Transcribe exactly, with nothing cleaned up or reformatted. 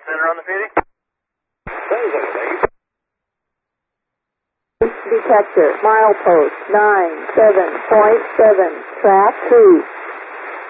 Center on the fifty. Detector, milepost nine seven point seven, track two.